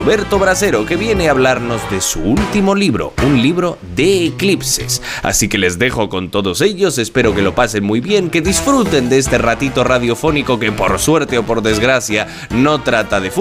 Roberto Brasero, que viene a hablarnos de su último libro, un libro de eclipses. Así que les dejo con todos ellos, espero que lo pasen muy bien, que disfruten de este ratito radiofónico que por suerte o por desgracia no trata de fútbol.